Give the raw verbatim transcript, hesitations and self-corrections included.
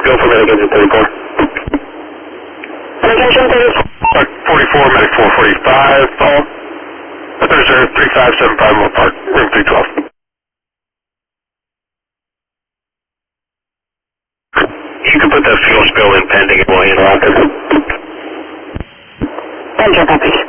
Go for medic engine thirty-four. Medic engine thirty-four. forty-four, medic four forty-five, Paul. That's sir, three five seven five Moore Park, room three twelve. You can put the fuel spill in pending while you lock it. Thank you, copy.